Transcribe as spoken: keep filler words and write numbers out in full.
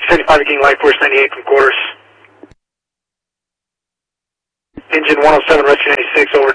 seventy-five again, Light Force ninety-eight from quarters. Engine one oh seven, Rescue ninety-six, over.